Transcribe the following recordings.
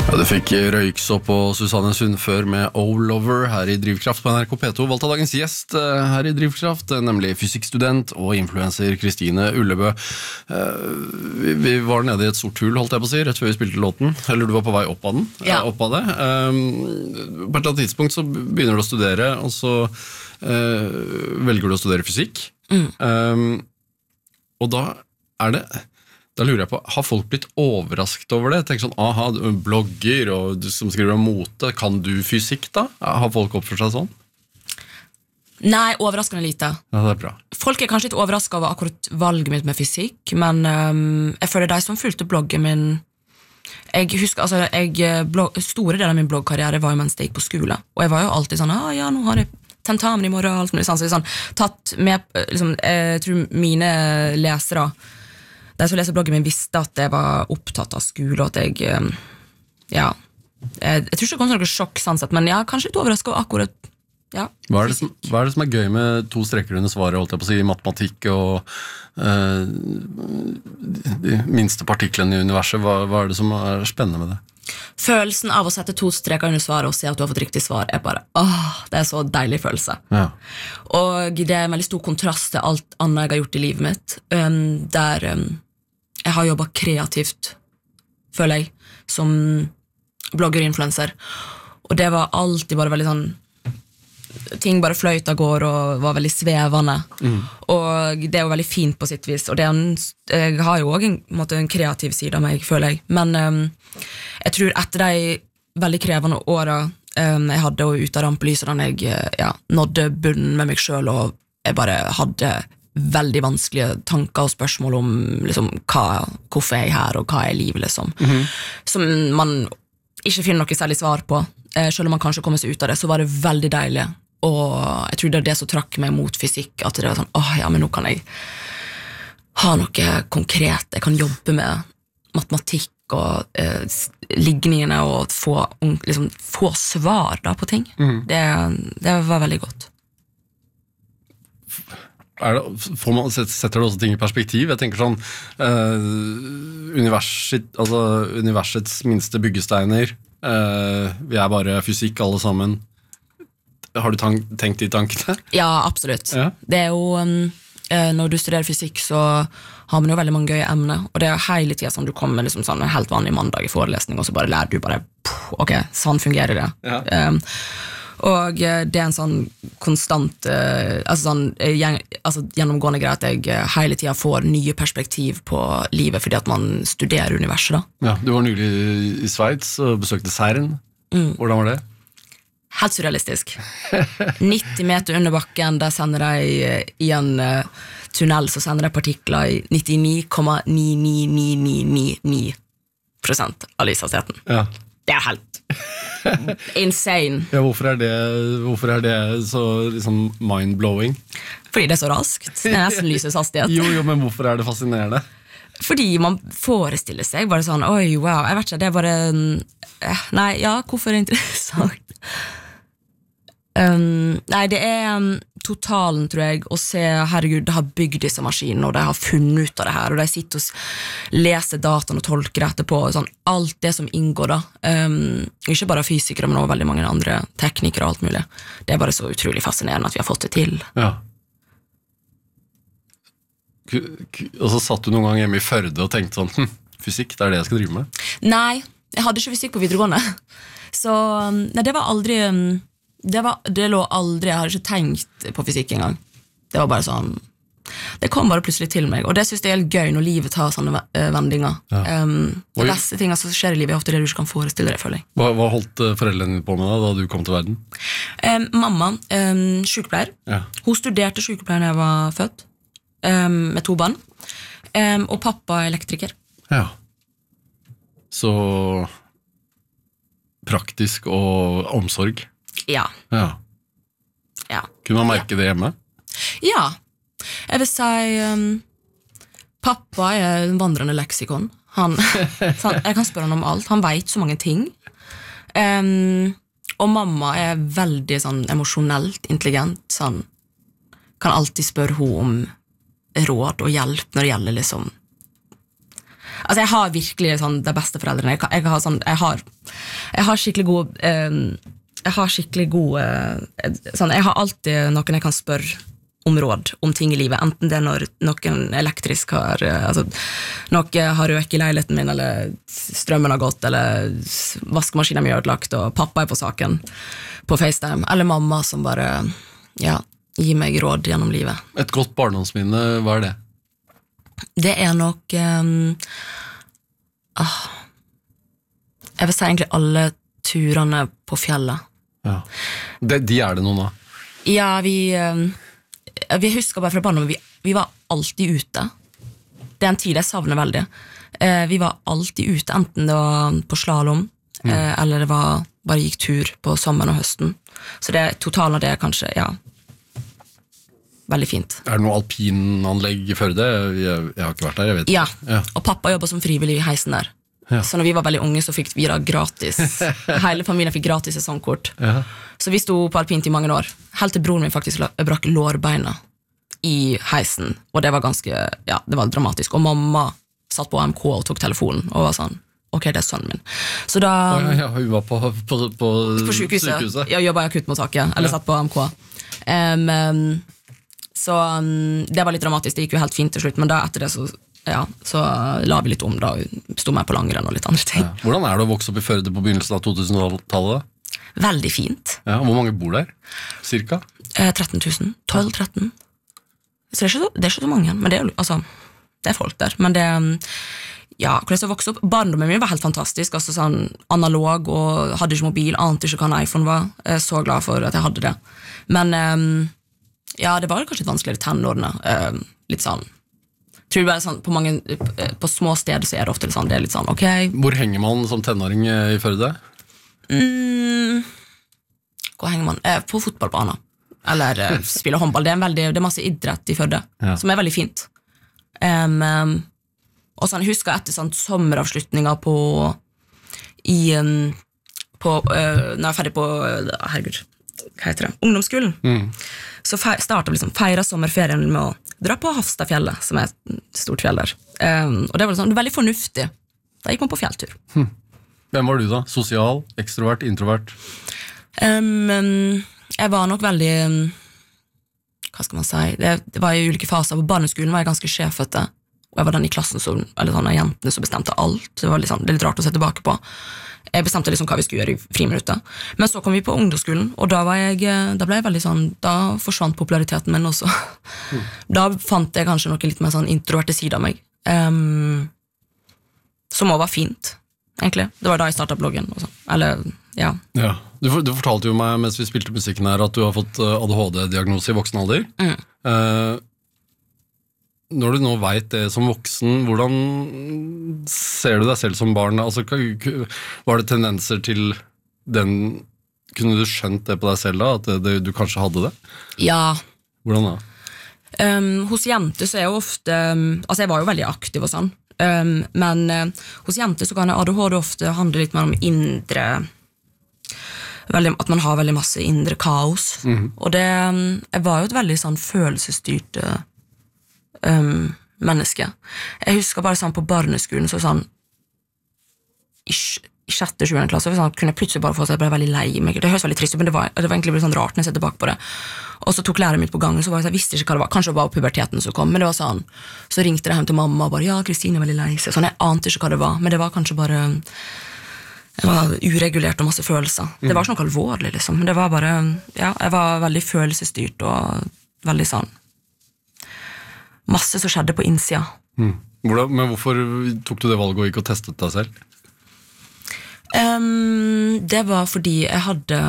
Ja, du fikk Røyksopp og Susanne Sundfør med O-Lover her i Drivkraft på NRK P2. Valgt av dagens gjest her i Drivkraft, nemlig fysikkstudent og influencer Kristine Ullebø. Vi var nede i et sort hull, holdt jeg på å si, rett før vi spilte låten. Eller du var på vei opp av den? Ja. Opp av det. På et eller annet tidspunkt så begynner du å studere, og så velger du å studere fysikk. Og da lurer jeg på, har folk blitt overrasket over det? Tenk sånn, aha, du er blogger og du som skriver om mote, kan du fysikk da? Har folk oppført seg sånn? Nei, overraskende lite. Ja, det er bra. Folk er kanskje litt overrasket over akkurat valget mitt med fysikk, men jeg føler de som fulgte bloggen min. Jeg husker, store deler av min bloggkarriere var jo mens jeg gikk på skole, og jeg var jo alltid sånn, ja, nå har jeg tentamen i morgen og alt mulig sånn, så sånn, tatt med, liksom, jeg tror mine lesere, de som leser bloggen min, visste at jeg var opptatt av skole, og at jeg tror ikke det kom til noe sjokk sånn sett, men jeg er kanskje litt overrasket over akkurat, ja. Hva er det som er gøy med 2 streker under svaret, holdt jeg på å si, matematikk og de minste partiklene i universet? Hva er det som er spennende med det? Følelsen av å sette 2 streker under svaret og se at du har fått riktig svar er bare, det er så deilig følelse. Ja. Og det er en veldig stor kontrast til alt annet jeg har gjort i livet mitt, der jeg har jobbet kreativt, føler jeg, som blogger og influencer. Og det var alltid bare veldig sånn, ting bare fløyt av går og var veldig svevende. Og det er jo veldig fint på sitt vis, og jeg har jo også en kreativ side av meg, føler jeg. Men jeg tror etter de veldig krevende årene jeg hadde og ut av rampelyset, da jeg nådde bunnen med meg selv, og jeg bare hadde veldig vanskelige tanker og spørsmål om liksom, hvorfor er jeg her, og hva er livet, liksom. Som man ikke finner noe særlig svar på. Selv om man kanskje kommer seg ut av det, så var det veldig deilig. Og jeg tror det er det som trakk meg mot fysikk, at det var sånn, men nå kan jeg ha noe konkret, jeg kan jobbe med matematikk og ligningene og få svar da, på ting. Det var veldig godt. Setter det også ting i perspektiv? Jeg tenker sånn universets minste byggesteiner, vi er bare fysikk alle sammen. Har du tenkt de tankene? Ja, absolutt. Ja. Det er jo når du studerer fysikk så har man jo veldig mange gøye emner, og det er hele tiden sånn du kommer liksom sånn en helt vanlig mandag i forelesning, og så bare lærer du bare, ok, sånn fungerer det. Ja. Og det er en sånn konstant gjennomgående greie at jeg hele tiden får nye perspektiv på livet fordi at man studerer universet da. Ja, du var nylig i Schweiz og besøkte CERN. Hvordan var det? Helt surrealistisk. 90 meter under bakken, der sender de i en tunnel, så sender de partikler i 99,99999% av lyshastigheten. Ja. Det er helt insane. Ja, hvorfor er det så liksom mind-blowing? Fordi det er så raskt. Det er nesten lysets hastighet. Jo, men hvorfor er det fascinerende? Fordi man forestiller seg bare sånn, oi, wow, jeg vet ikke, det er bare nei, ja, hvorfor er det interessant? Nei, det er totalen, tror jeg, å se, herregud, de har bygd disse maskinene, og de har funnet ut av det her, og de sitter og leser dataen og tolker etterpå, sånn, alt det som inngår da, ikke bare fysikere, men også veldig mange andre teknikere og alt mulig. Det er bare så utrolig fascinerende at vi har fått det til. Ja. Og så satt du noen gang hjemme i Førde og tenkte sånn, fysikk, det er det jeg skal drive med? Nei, jeg hadde ikke fysikk på videregående. Så nei, det var aldri det lå aldri, jeg hadde ikke tenkt på fysikk engang. Det var bare sånn, det kom bare plutselig til meg, og det synes jeg er helt gøy når livet tar sånne vendinger. Ja. Det beste tingene som skjer i livet er ofte det du ikke kan forestille deg, føler jeg. Hva holdt foreldrene på med da du kom til verden? Mamma, sykepleier. Ja. Hun studerte sykepleier da jeg var født, med 2 barn, og pappa er elektriker. Ja. Så praktisk og omsorg. Ja. Ja. Kunne man merke det hjemme? Ja. Jeg vil si pappa er en vandrende leksikon. Jeg kan spørre han om alt. Han vet så mange ting. Og mamma er veldig sånn emosjonelt intelligent. Sånn, kan alltid spørre hun om råd og hjelp når det gjelder liksom Altså, jeg har virkelig sånn de beste foreldrene. Jeg har skikkelig god sånn, jeg har alltid noen jeg kan spørre om råd om ting i livet, enten det er når noen elektrisk har noe har røk i leiligheten min, eller strømmen har gått, eller vaskemaskinen min er ødelagt, og pappa er på saken på FaceTime, eller mamma som bare gir meg råd gjennom livet. Et godt barndomsminne, hva er det? Det er nok jeg vil si egentlig alle turene på fjellet. Ja. De er det noen av? Ja, vi husker bare fra barndommen, vi var alltid ute. Det er en tid jeg savner veldig. Vi var alltid ute, enten det var på slalom, eller det var bare gikk tur på sommeren og høsten. Så totalen av det er kanskje, veldig fint. Er det noe alpinanlegg i Førde? Jeg har ikke vært der, jeg vet ikke. Ja, og pappa jobbet som frivillig i heisen der. Ja. Så når vi var veldig unge, så fikk vi da gratis. Hele familien fikk gratis sesongkort. Ja. Så vi sto på alpint i mange år. Helt til broren min faktisk brakk lårbeina i heisen. Og det var ganske, det var dramatisk. Og mamma satt på AMK og tok telefonen og var sånn, ok, det er sønnen min. Så da... hun var på sykehuset. Jeg jobbet i akuttmottaket, eller satt på AMK. Så det var litt dramatisk, det gikk jo helt fint til slutt, men da etter det så la vi litt om da, stod meg på langrenn og litt andre ting. Ja. Hvordan er det å vokse opp i Førde på begynnelsen av 2000-tallet? Veldig fint. Ja, hvor mange bor der? Cirka? 13 000, 12-13. Så det er ikke så mange, men det er folk der. Men det, hvordan jeg vokste opp, barndommen min var helt fantastisk, altså sånn analog, og hadde ikke mobil, ante ikke hva en iPhone var. Jeg er så glad for at jeg hadde det. Men det var kanskje litt vanskeligere tenårene, litt sånn, tror bare sånn, på små steder så er det ofte litt sånn, det er litt sånn, ok. Hvor henger man som tenåring i Førde? Hvor henger man? På fotballbaner. Eller spille håndball. Det er masse idrett i Førde, som er veldig fint. Og sånn, jeg husker etter sånn sommeravslutninger når jeg er ferdig på, herregud, hva heter det? Ungdomsskolen. Så startet liksom feira sommerferien med å dra på Hafstadfjellet, som er et stort fjell der. Og det var sånn, veldig fornuftig. Da gikk man på fjelltur. Hvem var du da? Sosial, ekstrovert, introvert? Jeg var nok veldig, hva skal man si, det var i ulike faser. På barneskolen var jeg ganske sjefete, og jeg var den i klassen som, eller sånn, jentene som bestemte alt. Det var litt sånn, det er litt rart å se tilbake på. Jeg bestemte liksom hva vi skulle gjøre i friminuttet. Men så kom vi på ungdomsskolen, og da ble jeg veldig sånn, da forsvant populariteten min også. Da fant jeg kanskje noe litt mer sånn introverte side av meg. Som også var fint, egentlig. Det var da jeg startet bloggen og sånn. Eller, ja. Du fortalte jo meg mens vi spilte musikken her at du har fått ADHD-diagnose i voksen alder. Når du nå vet det som voksen, hvordan ser du deg selv som barn? Altså, var det tendenser til den... Kunne du skjønt det på deg selv da, at du kanskje hadde det? Ja. Hvordan da? Hos jenter så er jo ofte... Altså, jeg var jo veldig aktiv og sånn. Men hos jenter så kan ADHD ofte handle litt mer om indre... at man har veldig masse indre kaos. Og jeg var jo et veldig sånn følelsesstyrt... menneske. Jeg husker bare sånn på barneskolen så sånn i 6.-7. klasse sånn, kunne jeg plutselig bare få seg, jeg ble veldig lei meg. Det høres veldig trist ut, men det var egentlig litt sånn rart når jeg ser tilbake på det. Og så tok læreren mitt på gangen, så jeg visste ikke hva det var. Kanskje det var puberteten som kom, men det var sånn, så ringte jeg hjem til mamma og bare, ja, Kristine er veldig lei seg. Sånn, jeg ante ikke hva det var, men det var kanskje bare jeg var uregulert og masse følelser. Det var ikke noe alvorlig liksom, men det var bare, jeg var veldig følelsesstyrt og veldig sånn masse som skjedde på innsida. Men hvorfor tok du det valget og ikke testet deg selv? Det var fordi jeg hadde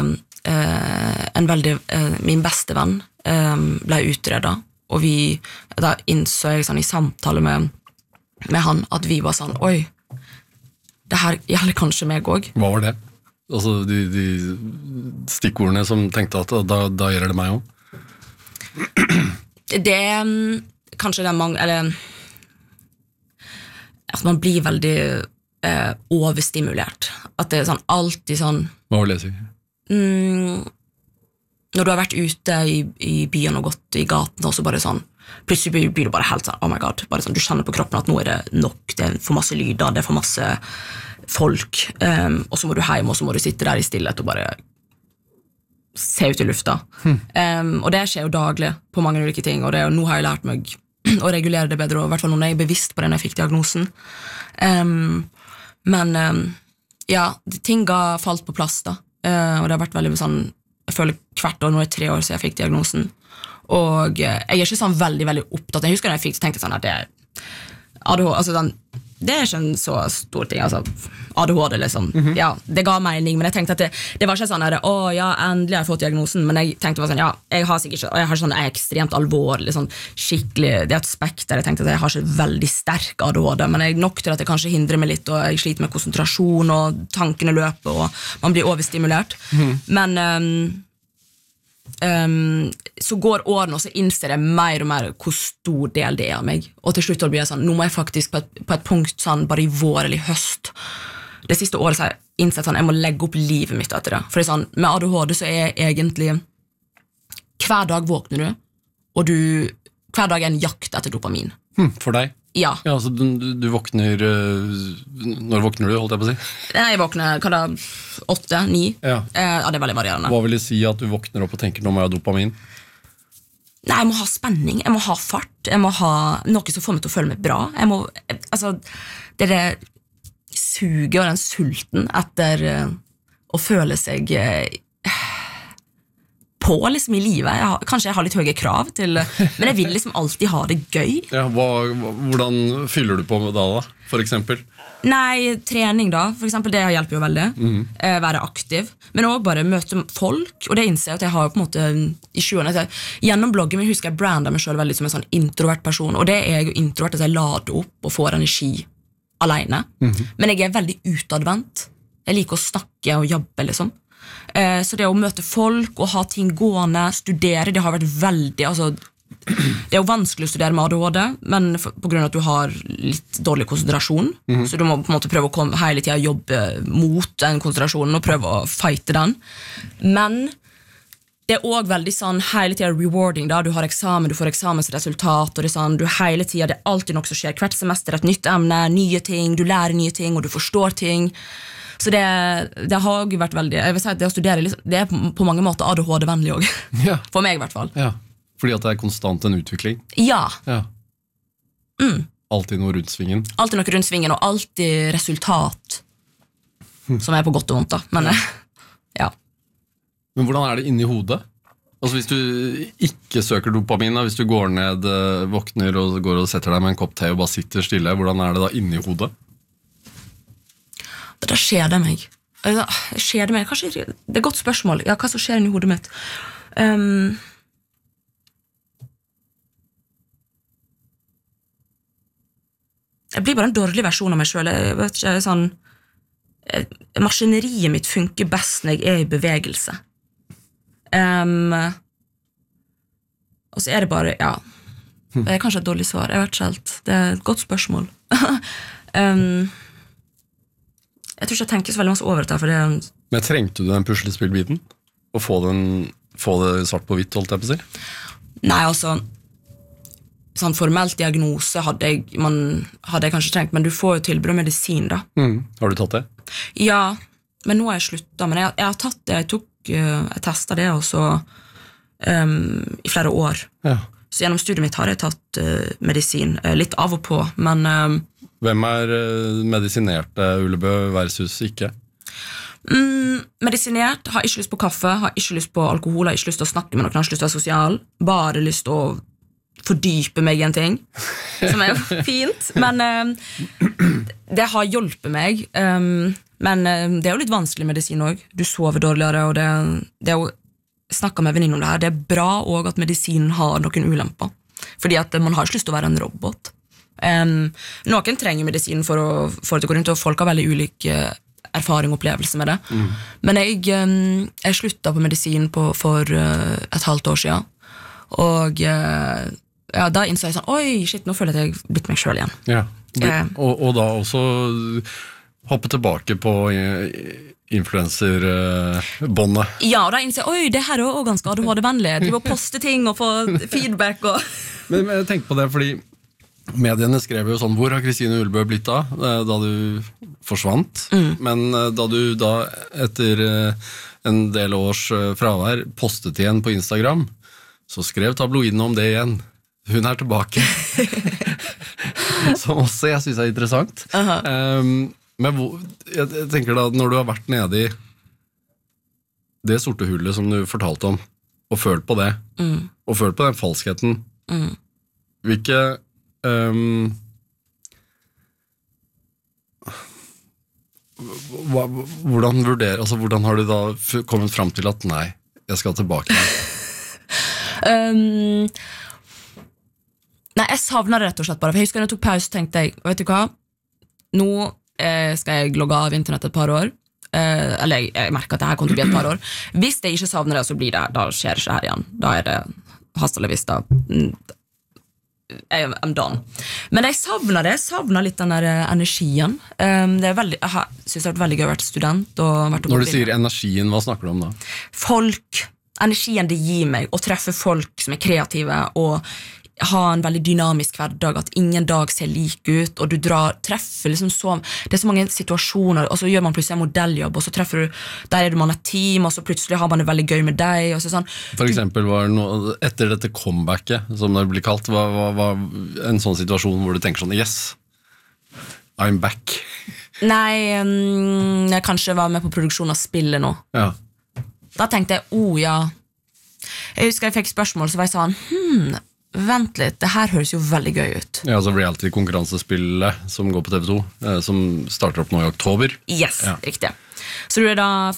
min beste venn ble utredet, og da innså jeg sånn, i samtale med han at vi var sånn, oi, det her gjelder kanskje meg også. Hva var det? Altså de stikkordene som tenkte at da gjelder det meg også? Det kanskje det er mange, eller at man blir veldig overstimulert. At det er sånn, alltid sånn... Hva var det jeg sier? Når du har vært ute i byen og gått i gaten, og så bare sånn, Plutselig blir du bare helt sånn, oh my god, bare sånn, du kjenner på kroppen at nå det nok, det for masse lyder, det for masse folk, og så må du hjem, og så må du sitte der i stillhet og bare se ut i lufta. Og det skjer jo daglig på mange ulike ting, og nå har jeg lært meg å regulere det bedre, og i hvert fall når jeg bevisst på det når jeg fikk diagnosen. Men ja, ting har falt på plass da, og det har vært veldig sånn, jeg føler hvert år, nå det 3 år siden jeg fikk diagnosen, og jeg ikke sånn veldig, veldig opptatt. Jeg husker når jeg fikk, så tenkte jeg sånn at det ADHD, altså sånn, det ikke en så stor ting, altså ADHD liksom, ja, det ga mening, men jeg tenkte at det var ikke sånn at ja, endelig har jeg fått diagnosen, men jeg tenkte bare sånn, ja, jeg har sikkert ikke, og jeg har sånn ekstremt alvorlig, sånn skikkelig, det et spekter, jeg tenkte at jeg har ikke veldig sterk ADHD, men jeg nok til at det kanskje hindrer meg litt, og jeg sliter med konsentrasjon, og tankene løper, og man blir overstimulert, men så går årene, og så innser jeg mer og mer hvor stor del det av meg, og til slutt blir jeg sånn, nå må jeg faktisk på et punkt sånn, bare i vår eller i høst, det siste året så har jeg innsett sånn, jeg må legge opp livet mitt etter det, for det er sånn, med ADHD så egentlig hver dag våkner du, og hver dag en jakt etter dopamin. For deg? Ja. Ja, altså du våkner, når våkner du, holdt jeg på å si? Nei, jeg våkner, hva da, 8, 9? Ja. Ja, det er veldig varierende. Hva vil det si at du våkner opp og tenker, nå må jeg ha dopamin? Nei, jeg må ha spenning, jeg må ha fart, jeg må ha noe som får meg til å føle meg bra, jeg må, altså, det suget og den sulten etter å føle seg på liksom i livet. Kanskje jeg har litt høye krav til, men jeg vil liksom alltid ha det gøy. Ja, hvordan fyller du på med da, for eksempel? Nei, trening da, for eksempel, det hjelper jo veldig. Være aktiv, men også bare møte folk, og det innser jeg at jeg har på en måte i 20-årene. Gjennom bloggen min husker jeg brander meg selv veldig som en sånn introvert person, og det er jo introvert at jeg lader opp og får energi alene. Men jeg er veldig utadvendt. Jeg liker å snakke og jobbe, liksom. Så det å møte folk og ha ting gående, studere, det har vært veldig, altså, det er jo vanskelig å studere med ADHD, men på grunn av at du har litt dårlig konsentrasjon, så du må på en måte prøve å hele tiden jobbe mot den konsentrasjonen og prøve å fighte den. Men det er også veldig sånn hele tiden rewarding da, du har eksamen, du får eksamensresultat, og det er sånn, du hele tiden, det er alltid noe som skjer, hvert semester et nytt emne, nye ting, du lærer nye ting, og du forstår ting. Så det har jo vært veldig, jeg vil si at det å studere, det er på mange måter ADHD-vennlig også, ja. For meg i hvert fall. Ja, fordi at det er konstant en utvikling. Ja. Ja. Alltid noe rundt svingen. Alltid noe rundt svingen, og alltid resultat, som er på godt og vondt da, men ja. Men hvordan er det inni hodet? Altså hvis du ikke søker dopamin, da, hvis du går ned, våkner og går og setter deg med en kopp te og bare sitter stille, hvordan er det da inni hodet? Da skjer det meg. Skjer det meg? Kanskje, det er et godt spørsmål. Ja, hva som skjer inni hodet mitt? Jeg blir bare en dårlig versjon av meg selv. Jeg vet ikke, sånn, maskineriet mitt funker best når jeg er i bevegelse. Og så er det bare, ja, det er kanskje et dårlig svar. Jeg vet ikke helt. Det er et godt spørsmål. Jeg tror ikke jeg tenker så veldig masse over det, for det Men trengte du den puslespillbiten? Å få det svart på hvitt, holdt jeg på å si? Nei, altså sånn formelt diagnose hadde jeg kanskje trengt, men du får jo tilbud om medisin da. Har du tatt det? Ja, men nå har jeg sluttet, men jeg har tatt det, jeg testet det også i flere år. Ja. Så gjennom studiet mitt har jeg tatt medisin, litt av og på, men hvem er medisinerte Ullebø versus ikke? Medisinert, har ikke lyst på kaffe, har ikke lyst på alkohol, har ikke lyst til å snakke med noen, har ikke lyst til å være sosial, bare lyst til å fordype meg i en ting, som er jo fint, men det har hjulpet meg, men det er jo litt vanskelig medisin også, du sover dårligere, og det er jo, snakket med venninner om det her, det er bra også at medisinen har noen ulemper, fordi at man har ikke lyst til å være en robot. Noen trenger medisin for det til å gå rundt, og folk har veldig ulik erfaring og opplevelse med det. Men jeg sluttet på medisin for et halvt år siden, og ja, da innså jeg sånn, oi, shit, nå føler jeg at jeg har blitt meg selv igjen. Ja. Og da også hoppe tilbake på influencerbåndet. Ja, og da innser jeg, oi, det her er også ganske ADHD-vennlig. Du må poste ting og få feedback. Men jeg tenker på det, fordi mediene skrev jo sånn, hvor har Kristine Ullebø blitt av, da du forsvant? Men da du da, etter en del års fravær, postet igjen på Instagram, så skrev tabloidene om det igjen. Hun er tilbake. Som også jeg synes er interessant. Men jeg tenker da, når du har vært nede i det sorte hullet som du fortalte om, og følt på det, og følt på den falskheten, hvilke hvordan vurderer, altså hvordan har du da kommet frem til at nei, jeg skal tilbake? Nei, jeg savner det rett og slett bare, for jeg husker når jeg tok pause, tenkte jeg, vet du hva, nå skal jeg logge av internett et par år, eller jeg merker at det her kommer til å bli et par år. Hvis jeg ikke savner det, så blir det, da skjer det ikke her igjen. Da er det hasta la vista. I'm done. Men jeg savner det, jeg savner litt den der energien. Det er veldig, jeg synes det har vært veldig gøy å være student. Når du sier energien, hva snakker du om da? Folk, energien det gir meg, å treffe folk som er kreative, og ha en veldig dynamisk hverdag, at ingen dag ser lik ut, og du treffer liksom så, det er så mange situasjoner, og så gjør man plutselig en modelljobb, og så treffer du, der er man et team, og så plutselig har man det veldig gøy med deg, og så sånn. For eksempel, etter dette comebacket, som det blir kalt, var en sånn situasjon hvor du tenker sånn, yes, I'm back. Nei, jeg kanskje var med på produksjon av spillet nå. Ja. Da tenkte jeg, ja. Jeg husker jeg fikk spørsmål, så var jeg sånn, vent litt, det her høres jo veldig gøy ut. Ja, så reality-konkurransespillet som går på TV2, som starter opp nå i oktober. Yes, ja. Riktig. Så du er da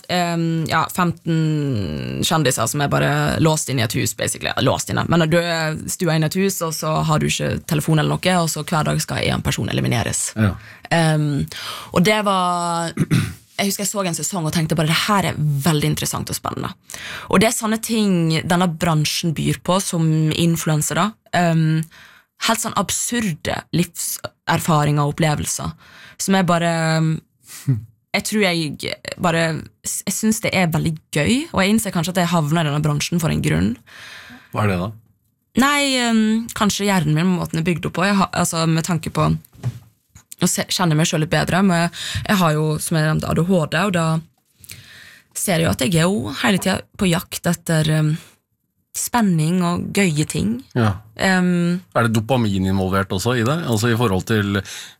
15 kjendiser som er bare låst inn i et hus, basically. Låst inne. Men når du er stua inn i et hus, og så har du ikke telefon eller noe, og så hver dag skal en person elimineres. Ja. Og det var... Jeg husker jeg så en sesong og tenkte bare det her er veldig interessant og spennende. Og det er sånne ting denne bransjen byr på som influencer da. Helt sånn absurde livserfaringer og opplevelser som er bare... Jeg tror jeg synes det er veldig gøy, og jeg innser kanskje at jeg havner i denne bransjen for en grunn. Hva er det da? Nei, kanskje hjernen min måten er bygd opp på, altså med tanke på og kjenner meg selv litt bedre, men jeg har jo, som jeg nevnte, ADHD, og da ser jeg jo at jeg er jo hele tiden på jakt etter spenning og gøye ting. Ja. Er det dopamin involvert også i det? Altså i forhold til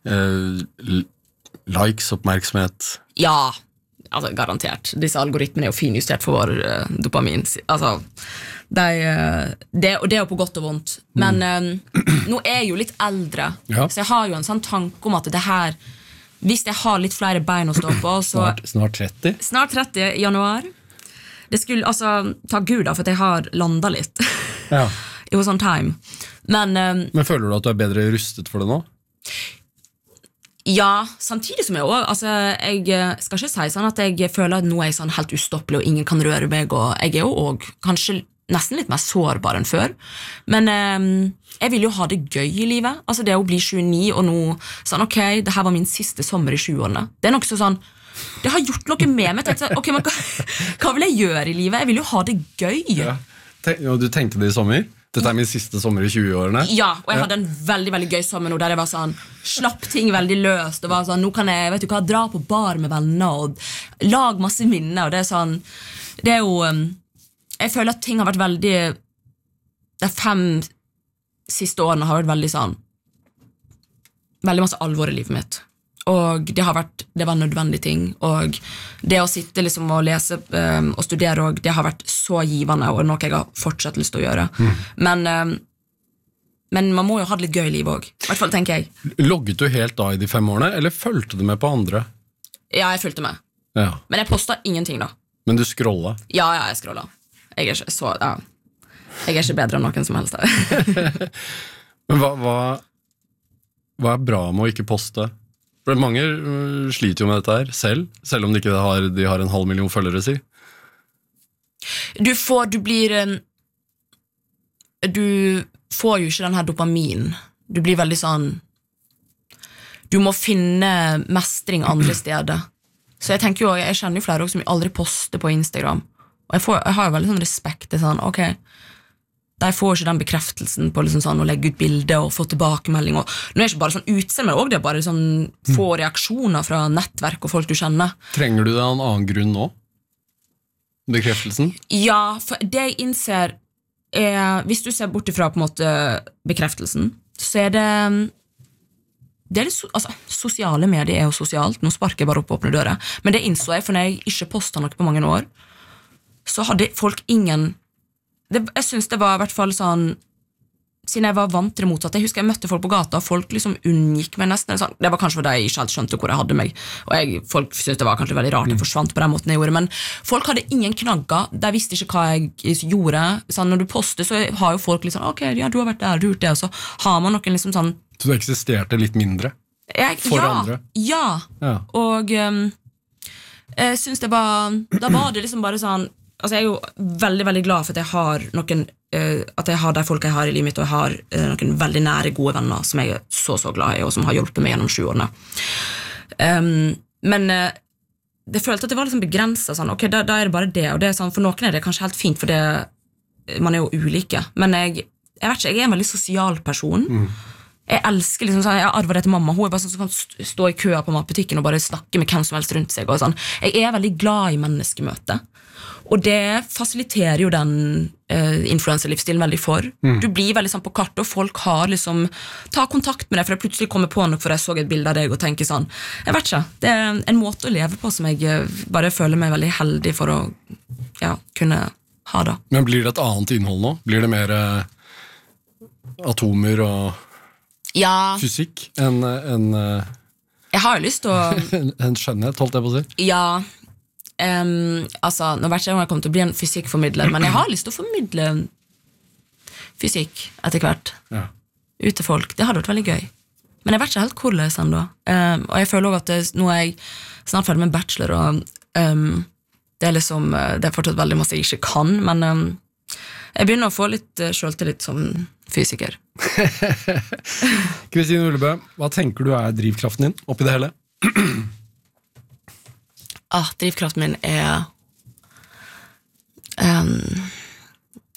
likes, oppmerksomhet? Ja, altså garantert. Disse algoritmene er jo finjustert for vår dopamin. Altså... Det er jo på godt og vondt. Men nå er jeg jo litt eldre, så jeg har jo en sånn tanke om at det her, hvis jeg har litt flere bein å stå på så, Snart 30? Snart 30 i januar. Det skulle, altså, takk Gud da, for at jeg har landet litt. Ja. It was on time. Men føler du at du er bedre rustet for det nå? Ja, samtidig som jeg også, altså, jeg skal ikke si sånn at jeg føler at nå er jeg sånn helt ustoppelig, og ingen kan røre meg, og jeg er jo også kanskje nesten litt mer sårbar enn før. Men jeg vil jo ha det gøy i livet. Altså det å bli 29 og nå sånn, ok, det her var min siste sommer i 20-årene. Det er noe sånn, det har gjort noe med meg. Tenkte, ok, men hva vil jeg gjøre i livet? Jeg vil jo ha det gøy. Ja. Du tenkte det i sommer? Dette er min siste sommer i 20-årene? Ja, og jeg hadde en veldig, veldig gøy sommer nå, der jeg var sånn, slapp ting veldig løst, og var sånn, nå kan jeg, vet du hva, dra på bar med venner, og lag masse minner, og det er sånn, det er jo... Jeg føler at ting har vært veldig de 5 siste årene har vært veldig sånn veldig masse alvor i livet mitt og det var nødvendige ting og det å sitte liksom og lese og studere og det har vært så givende og noe jeg har fortsatt lyst til å gjøre men man må jo ha det litt gøy i livet også i hvert fall tenker jeg. Logget du helt da i de 5 årene eller følte du med på andre? Ja, jeg følte med men jeg postet ingenting da Men du scrollet? Ja, jeg scrollet Jeg er ikke bedre enn noen som helst Men hva er bra med å ikke poste? For mange sliter jo med dette her selv om de ikke har en 500 000 følgere si du får jo ikke den her dopamin du blir veldig sånn du må finne mestring andre steder. Så jeg tenker jo, jeg kjenner jo flere som aldri poster på Instagram, og jeg har jo veldig sånn respekt til sånn, ok, de får ikke den bekreftelsen på liksom sånn, å legge ut bilder og få tilbakemelding, og nå er det ikke bare sånn utseende, men også det er bare sånn, få reaksjoner fra nettverk og folk du kjenner. Trenger du det av en annen grunn nå? Bekreftelsen? Ja, for det jeg innser er, hvis du ser bort ifra på en måte bekreftelsen, så er det litt, altså, sosiale medier er jo sosialt, nå sparker jeg bare opp og åpner døra, men det innså jeg, for når jeg ikke postet noe på mange år, så hadde folk ingen jeg synes det var i hvert fall sånn siden jeg var vant til det motsatte jeg husker jeg møtte folk på gata og folk liksom unngikk meg nesten sånn. Det var kanskje fordi jeg ikke helt skjønte hvor jeg hadde meg og folk syntes det var kanskje veldig rart jeg forsvant på den måten jeg gjorde men folk hadde ingen knagger de visste ikke hva jeg gjorde sånn, når du poster så har jo folk litt sånn ok, ja, du har vært der, du har gjort det og så har man noen liksom sånn så du eksisterte litt mindre for andre? Ja, og jeg synes det var da var det liksom bare sånn altså jeg er jo veldig, veldig glad for at jeg har noen at jeg har de folk jeg har i livet mitt og jeg har noen veldig nære, gode venner som jeg er så glad i og som har hjulpet meg gjennom 7 årene men det følte at det var liksom begrenset sånn, ok, da er det bare det og det er sånn, for noen er det kanskje helt fint for det, man er jo ulike men jeg vet ikke, jeg er en veldig sosial person jeg elsker liksom sånn, jeg arver det til mamma hun er bare sånn som kan stå i køa på matbutikken og bare snakke med hvem som helst rundt seg og sånn. Jeg er veldig glad i menneskemøte og det fasiliterer jo den influencer-livsstilen veldig for du blir veldig sånn på kart og folk har liksom ta kontakt med deg for jeg plutselig kommer på noe for jeg så et bilde av deg og tenker sånn jeg vet ikke, det er en måte å leve på som jeg bare føler meg veldig heldig for å kunne ha det. Men blir det et annet innhold nå? Blir det mer atomer og fysikk enn jeg har jo lyst til å en skjønnhet, holdt jeg på å si altså, nå vet jeg ikke om jeg kommer til å bli en fysikkformidler men jeg har lyst til å formidle fysikk etter hvert ut til folk, det hadde vært veldig gøy men jeg vet ikke helt hvordan enda og jeg føler også at nå er jeg snart ferdig med bachelor og det er liksom det er fortsatt veldig masse jeg ikke kan men jeg begynner å få litt selvtillit som fysiker Kristine Ullebø, hva tenker du er drivkraften din oppi det hele? Drivkraften min er